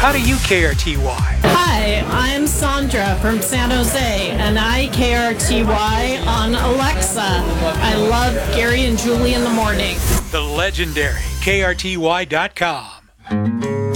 How do you KRTY? Hi, I'm Sandra from San Jose, and I KRTY on Alexa. I love Gary and Julie in the morning. The legendary KRTY.com.